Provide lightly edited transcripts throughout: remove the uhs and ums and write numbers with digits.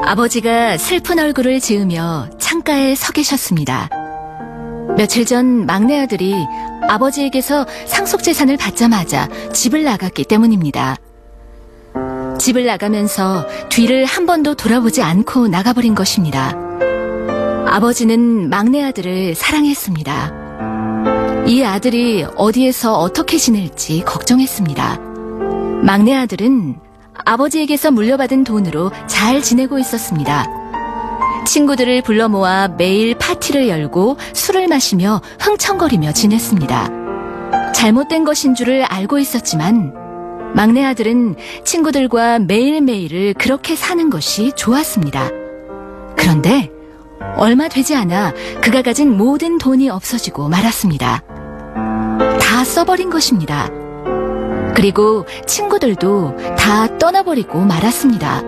아버지가 슬픈 얼굴을 지으며 창가에 서 계셨습니다. 며칠 전 막내 아들이 아버지에게서 상속재산을 받자마자 집을 나갔기 때문입니다. 집을 나가면서 뒤를 한 번도 돌아보지 않고 나가버린 것입니다. 아버지는 막내 아들을 사랑했습니다. 이 아들이 어디에서 어떻게 지낼지 걱정했습니다. 막내 아들은 아버지에게서 물려받은 돈으로 잘 지내고 있었습니다. 친구들을 불러 모아 매일 파티를 열고 술을 마시며 흥청거리며 지냈습니다. 잘못된 것인 줄을 알고 있었지만 막내 아들은 친구들과 매일매일을 그렇게 사는 것이 좋았습니다. 그런데 얼마 되지 않아 그가 가진 모든 돈이 없어지고 말았습니다. 다 써버린 것입니다. 그리고 친구들도 다 떠나버리고 말았습니다.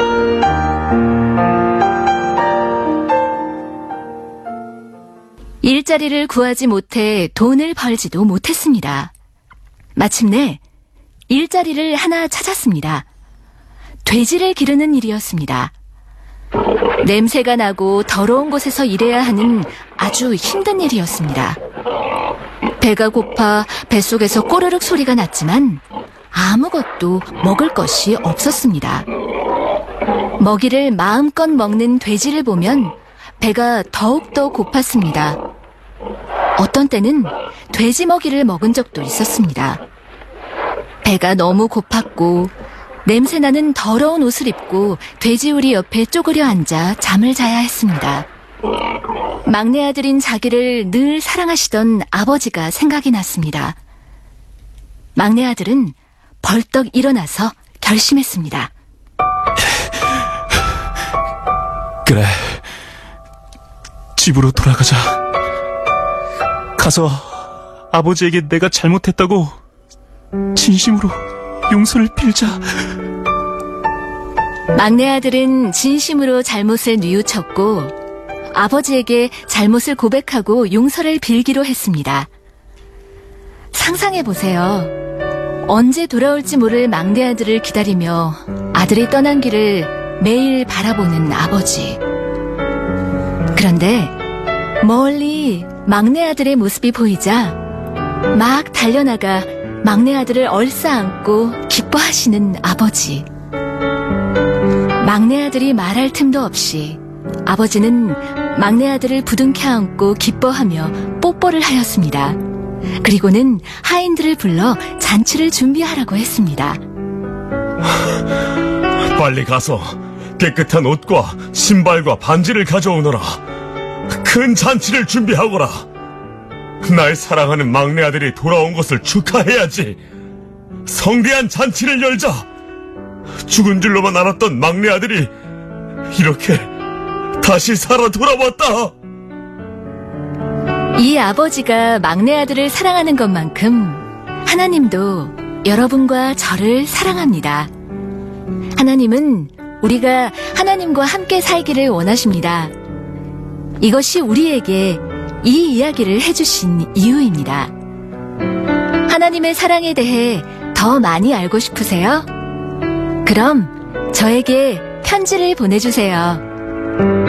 일자리를 구하지 못해 돈을 벌지도 못했습니다. 마침내 일자리를 하나 찾았습니다. 돼지를 기르는 일이었습니다. 냄새가 나고 더러운 곳에서 일해야 하는 아주 힘든 일이었습니다. 배가 고파 뱃속에서 꼬르륵 소리가 났지만 아무것도 먹을 것이 없었습니다. 먹이를 마음껏 먹는 돼지를 보면 배가 더욱더 고팠습니다. 어떤 때는 돼지 먹이를 먹은 적도 있었습니다. 배가 너무 고팠고 냄새나는 더러운 옷을 입고 돼지우리 옆에 쪼그려 앉아 잠을 자야 했습니다. 막내 아들인 자기를 늘 사랑하시던 아버지가 생각이 났습니다. 막내 아들은 벌떡 일어나서 결심했습니다. 그래, 집으로 돌아가자. 가서 아버지에게 내가 잘못했다고 진심으로 용서를 빌자. 막내 아들은 진심으로 잘못을 뉘우쳤고 아버지에게 잘못을 고백하고 용서를 빌기로 했습니다. 상상해보세요. 언제 돌아올지 모를 막내 아들을 기다리며 아들이 떠난 길을 매일 바라보는 아버지. 그런데 멀리 막내 아들의 모습이 보이자 막 달려나가 막내 아들을 얼싸안고 기뻐하시는 아버지. 막내 아들이 말할 틈도 없이 아버지는 막내 아들을 부둥켜 안고 기뻐하며 뽀뽀를 하였습니다. 그리고는 하인들을 불러 잔치를 준비하라고 했습니다. 빨리 가서 깨끗한 옷과 신발과 반지를 가져오너라. 큰 잔치를 준비하거라. 날 사랑하는 막내 아들이 돌아온 것을 축하해야지. 성대한 잔치를 열자. 죽은 줄로만 알았던 막내 아들이 이렇게 다시 살아 돌아왔다. 이 아버지가 막내 아들을 사랑하는 것만큼 하나님도 여러분과 저를 사랑합니다. 하나님은 우리가 하나님과 함께 살기를 원하십니다. 이것이 우리에게 이 이야기를 해주신 이유입니다. 하나님의 사랑에 대해 더 많이 알고 싶으세요? 그럼 저에게 편지를 보내주세요.